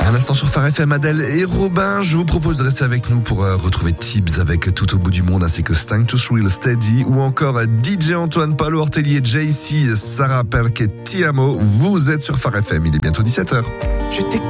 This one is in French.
Un instant sur Phare FM, Adèle et Robin. Je vous propose de rester avec nous pour retrouver Tibbs avec Tout au bout du monde, ainsi que Stank to Thrill Steady, ou encore DJ Antoine, Paolo Ortelli, JC, Sarah Perk et Tiamo. Vous êtes sur Phare FM, il est bientôt 17h.